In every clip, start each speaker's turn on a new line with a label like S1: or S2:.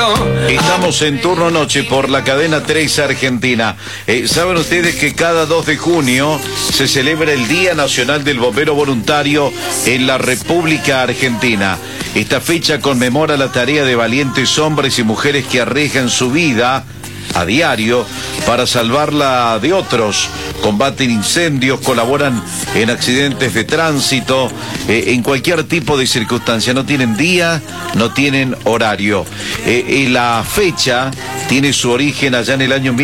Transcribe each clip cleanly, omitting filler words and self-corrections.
S1: Estamos en turno noche por la cadena 3 Argentina. ¿Saben ustedes que cada 2 de junio se celebra el Día Nacional del Bombero Voluntario en la República Argentina? Esta fecha conmemora la tarea de valientes hombres y mujeres que arriesgan su vida a diario para salvarla de otros, combaten incendios, colaboran en accidentes de tránsito, en cualquier tipo de circunstancia. No tienen día, no tienen horario. La fecha tiene su origen allá en el año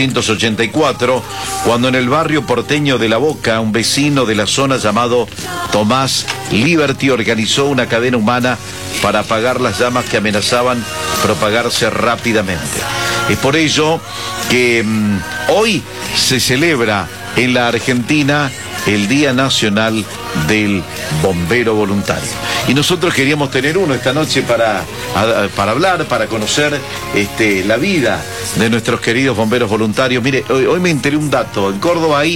S1: 1884, cuando en el barrio porteño de La Boca, un vecino de la zona llamado Tomás Liberty organizó una cadena humana para apagar las llamas que amenazaban propagarse rápidamente. Es por ello que hoy se celebra en la Argentina el Día Nacional del Bombero Voluntario. Y nosotros queríamos tener uno esta noche para hablar, para conocer la vida de nuestros queridos bomberos voluntarios. Mire, hoy me enteré un dato. En Córdoba hay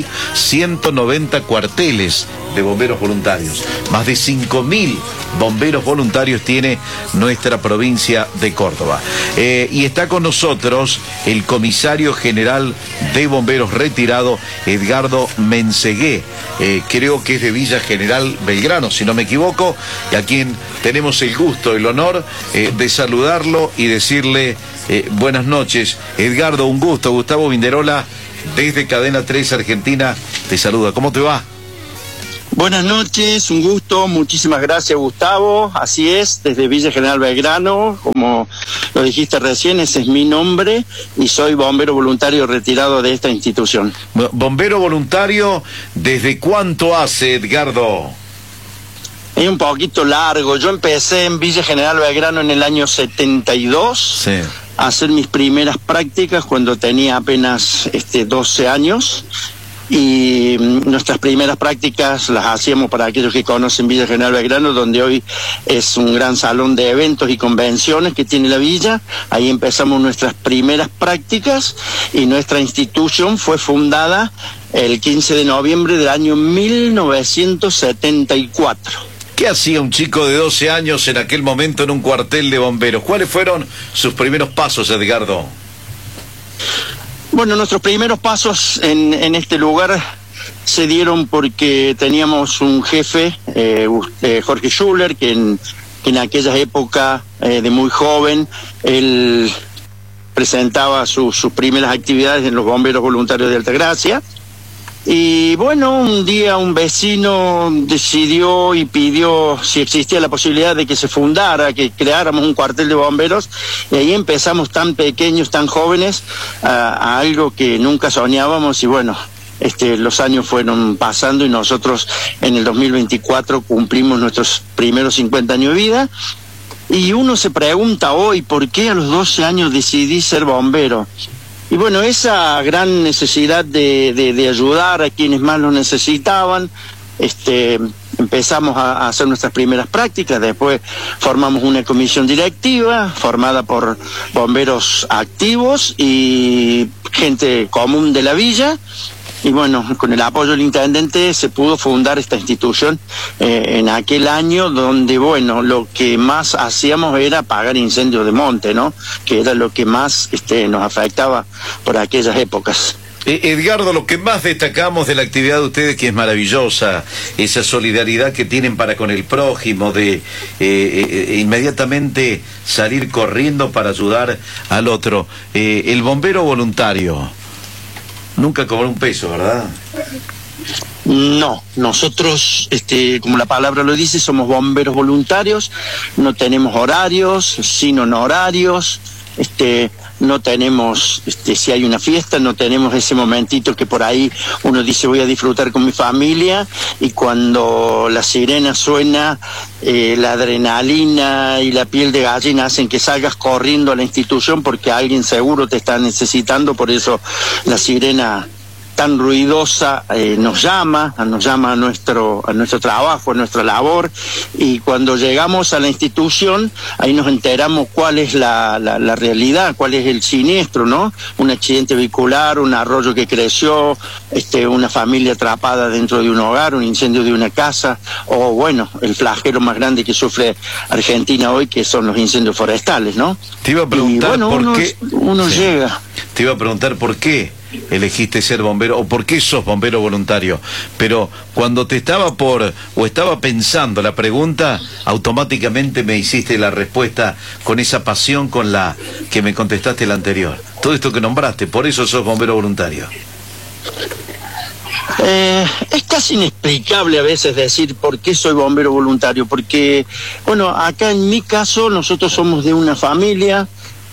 S1: 190 cuarteles de bomberos voluntarios. Más de 5.000 bomberos voluntarios tiene nuestra provincia de Córdoba. Y está con nosotros el comisario general de bomberos retirado, Edgardo Mensegué. Creo que es de Villa General Belgrano, si no me equivoco, y a quien tenemos el gusto, el honor de saludarlo y decirle buenas noches. Edgardo, un gusto. Gustavo Vinderola, desde Cadena 3 Argentina, te saluda. ¿Cómo te va?
S2: Buenas noches, un gusto, muchísimas gracias, Gustavo. Así es, desde Villa General Belgrano, como lo dijiste recién, ese es mi nombre y soy bombero voluntario retirado de esta institución.
S1: Bombero voluntario, ¿desde cuánto hace, Edgardo?
S2: Es un poquito largo. Yo empecé en Villa General Belgrano en el año 72, sí, a hacer mis primeras prácticas cuando tenía apenas 12 años. Y nuestras primeras prácticas las hacíamos, para aquellos que conocen Villa General Belgrano, donde hoy es un gran salón de eventos y convenciones que tiene la villa. Ahí empezamos nuestras primeras prácticas y nuestra institución fue fundada el 15 de noviembre del año 1974.
S1: ¿Qué hacía un chico de 12 años en aquel momento en un cuartel de bomberos? ¿Cuáles fueron sus primeros pasos, Edgardo?
S2: Bueno, nuestros primeros pasos en este lugar se dieron porque teníamos un jefe, Jorge Schuller, que en aquella época, de muy joven, él presentaba sus primeras actividades en los bomberos voluntarios de Altagracia. Y bueno, un día un vecino decidió y pidió si existía la posibilidad de que se fundara, que creáramos un cuartel de bomberos, y ahí empezamos tan pequeños, tan jóvenes, a algo que nunca soñábamos. Y bueno, los años fueron pasando y nosotros en el 2024 cumplimos nuestros primeros 50 años de vida. Y uno se pregunta hoy, ¿por qué a los 12 años decidí ser bombero? Y bueno, esa gran necesidad de ayudar a quienes más lo necesitaban, empezamos a hacer nuestras primeras prácticas. Después formamos una comisión directiva formada por bomberos activos y gente común de la villa. Y bueno, con el apoyo del intendente se pudo fundar esta institución en aquel año, donde, bueno, lo que más hacíamos era apagar incendios de monte, ¿no? Que era lo que más nos afectaba por aquellas épocas.
S1: Edgardo, lo que más destacamos de la actividad de ustedes, que es maravillosa, esa solidaridad que tienen para con el prójimo, de inmediatamente salir corriendo para ayudar al otro. El bombero voluntario nunca cobró un peso, ¿verdad?
S2: No, nosotros, como la palabra lo dice, somos bomberos voluntarios, no tenemos horarios, sin honorarios, no tenemos, si hay una fiesta, no tenemos ese momentito que por ahí uno dice voy a disfrutar con mi familia, y cuando la sirena suena, la adrenalina y la piel de gallina hacen que salgas corriendo a la institución porque alguien seguro te está necesitando. Por eso la sirena tan ruidosa nos llama a nuestro trabajo, a nuestra labor, y cuando llegamos a la institución, ahí nos enteramos cuál es la realidad, cuál es el siniestro, ¿no? Un accidente vehicular, un arroyo que creció, una familia atrapada dentro de un hogar, un incendio de una casa, o bueno, el flagelo más grande que sufre Argentina hoy, que son los incendios forestales, ¿no?
S1: Te iba a preguntar
S2: por
S1: qué
S2: uno llega.
S1: Te iba a preguntar por qué elegiste ser bombero, o por qué sos bombero voluntario, pero cuando te estaba estaba pensando la pregunta, automáticamente me hiciste la respuesta con esa pasión con la que me contestaste la anterior. Todo esto que nombraste, por eso sos bombero voluntario.
S2: Es casi inexplicable a veces decir por qué soy bombero voluntario, porque, bueno, acá en mi caso nosotros somos de una familia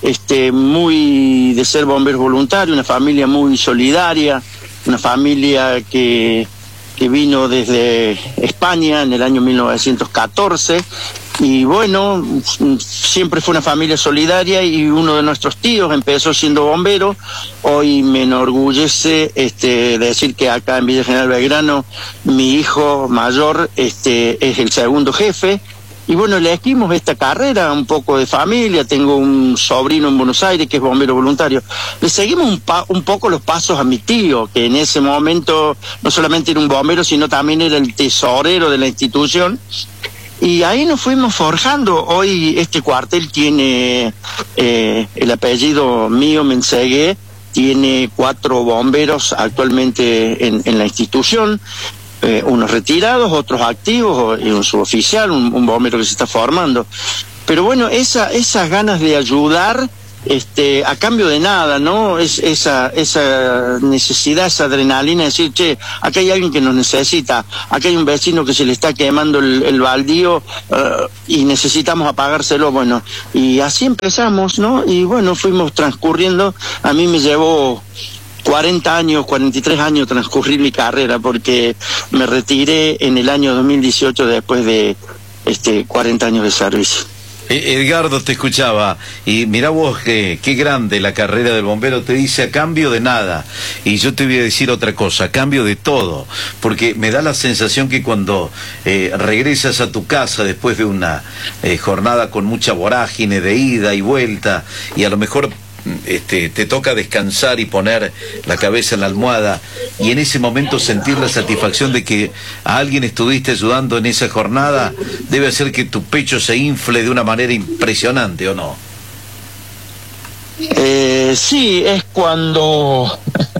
S2: muy de ser bomberos voluntarios, una familia muy solidaria, una familia que vino desde España en el año 1914, y bueno, siempre fue una familia solidaria, y uno de nuestros tíos empezó siendo bombero. Hoy me enorgullece decir que acá en Villa General Belgrano mi hijo mayor es el segundo jefe. Y bueno, elegimos esta carrera un poco de familia. Tengo un sobrino en Buenos Aires que es bombero voluntario. Le seguimos un poco los pasos a mi tío, que en ese momento no solamente era un bombero, sino también era el tesorero de la institución. Y ahí nos fuimos forjando. Hoy este cuartel tiene el apellido mío, Mensegué, tiene 4 bomberos actualmente en la institución. Unos retirados, otros activos, y un suboficial, un bombero que se está formando. Pero bueno, esas ganas de ayudar a cambio de nada, ¿no? Esa necesidad, esa adrenalina de decir, che, acá hay alguien que nos necesita, acá hay un vecino que se le está quemando el baldío y necesitamos apagárselo. Bueno, y así empezamos, ¿no? Y bueno, fuimos transcurriendo. A mí me llevó 40 años, 43 años transcurrir mi carrera, porque me retiré en el año 2018 después de 40 años de servicio.
S1: Edgardo te escuchaba, y mirá vos qué grande la carrera del bombero. Te dice a cambio de nada, y yo te voy a decir otra cosa, a cambio de todo, porque me da la sensación que cuando regresas a tu casa después de una jornada con mucha vorágine de ida y vuelta, y a lo mejor te toca descansar y poner la cabeza en la almohada, y en ese momento sentir la satisfacción de que a alguien estuviste ayudando en esa jornada, debe hacer que tu pecho se infle de una manera impresionante, ¿o no?
S2: Sí, es cuando...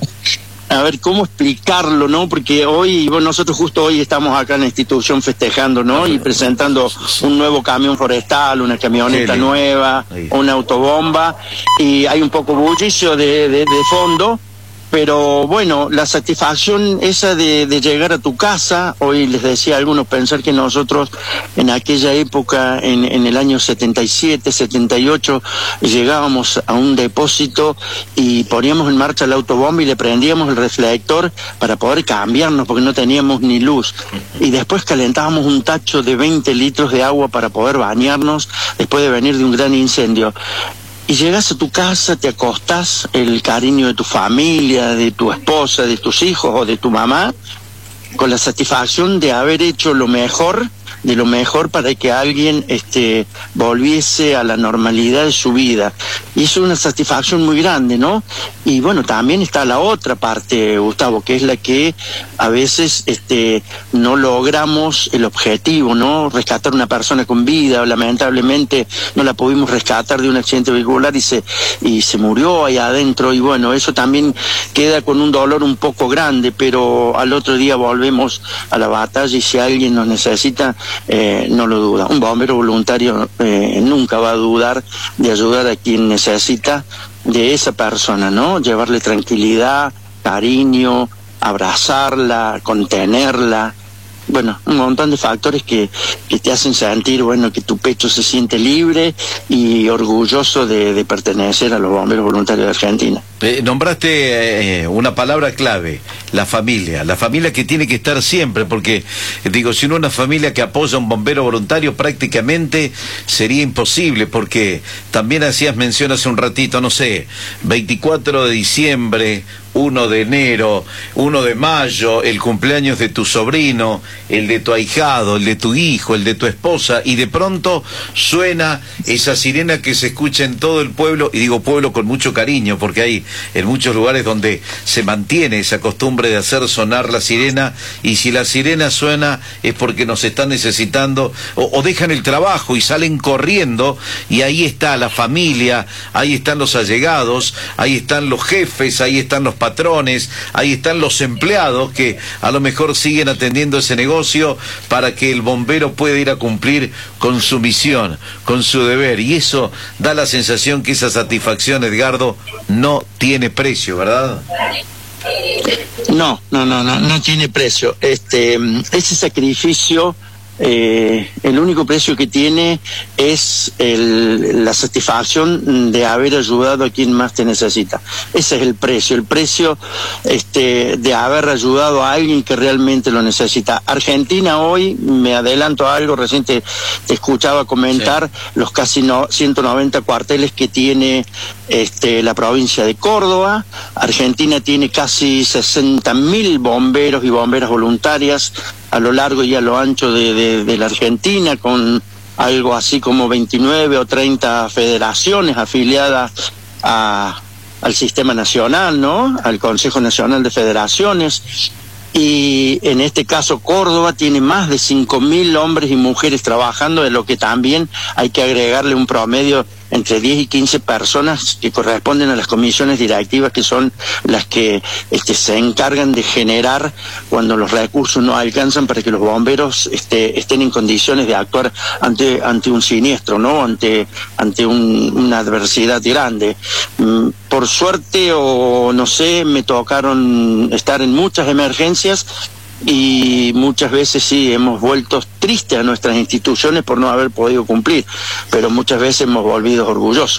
S2: A ver, ¿cómo explicarlo, no? Porque hoy, bueno, nosotros justo hoy estamos acá en la institución festejando, ¿no? Y presentando un nuevo camión forestal, una camioneta nueva, una autobomba, y hay un poco bullicio de fondo. Pero bueno, la satisfacción esa de llegar a tu casa, hoy les decía a algunos, pensar que nosotros en aquella época, en el año 77, 78, llegábamos a un depósito y poníamos en marcha la autobomba y le prendíamos el reflector para poder cambiarnos, porque no teníamos ni luz. Y después calentábamos un tacho de 20 litros de agua para poder bañarnos después de venir de un gran incendio. Y llegas a tu casa, te acostás, el cariño de tu familia, de tu esposa, de tus hijos o de tu mamá, con la satisfacción de haber hecho lo mejor, de lo mejor para que alguien volviese a la normalidad de su vida. Y eso es una satisfacción muy grande, ¿no? Y bueno, también está la otra parte, Gustavo, que es la que a veces no logramos el objetivo, ¿no? Rescatar una persona con vida. Lamentablemente no la pudimos rescatar de un accidente vehicular y se murió ahí adentro, y bueno, eso también queda con un dolor un poco grande, pero al otro día volvemos a la batalla, y si alguien nos necesita, no lo duda. Un bombero voluntario nunca va a dudar de ayudar a quien necesita de esa persona, ¿no? Llevarle tranquilidad, cariño, abrazarla, contenerla. Bueno, un montón de factores que te hacen sentir, bueno, que tu pecho se siente libre y orgulloso de pertenecer a los bomberos voluntarios de Argentina.
S1: Nombraste una palabra clave, la familia que tiene que estar siempre, porque digo, si no, una familia que apoya a un bombero voluntario prácticamente sería imposible, porque también hacías mención hace un ratito, no sé, 24 de diciembre, 1 de enero, 1 de mayo, el cumpleaños de tu sobrino, el de tu ahijado, el de tu hijo, el de tu esposa, y de pronto suena esa sirena que se escucha en todo el pueblo, y digo pueblo con mucho cariño, porque hay en muchos lugares donde se mantiene esa costumbre de hacer sonar la sirena, y si la sirena suena es porque nos están necesitando, o dejan el trabajo y salen corriendo, y ahí está la familia, ahí están los allegados, ahí están los jefes, ahí están los patrones, ahí están los empleados que a lo mejor siguen atendiendo ese negocio para que el bombero pueda ir a cumplir con su misión, con su deber, y eso da la sensación que esa satisfacción, Edgardo, no tiene precio, ¿verdad?
S2: No tiene precio. Ese sacrificio, el único precio que tiene es la satisfacción de haber ayudado a quien más te necesita. Ese es el precio de haber ayudado a alguien que realmente lo necesita. Argentina hoy, me adelanto a algo, recién te escuchaba comentar, sí, los casi 190 cuarteles que tiene la provincia de Córdoba. Argentina tiene casi 60.000 bomberos y bomberas voluntarias a lo largo y a lo ancho de la Argentina, con algo así como 29 o 30 federaciones afiliadas al sistema nacional, ¿no? Al Consejo Nacional de Federaciones. Y en este caso Córdoba tiene más de 5.000 hombres y mujeres trabajando, de lo que también hay que agregarle un promedio entre 10 y 15 personas que corresponden a las comisiones directivas, que son las que se encargan de generar cuando los recursos no alcanzan para que los bomberos estén en condiciones de actuar ante un siniestro, ¿no? Ante una adversidad grande. Por suerte o no sé, me tocaron estar en muchas emergencias, y muchas veces sí hemos vuelto tristes a nuestras instituciones por no haber podido cumplir, pero muchas veces hemos volvido orgullosos.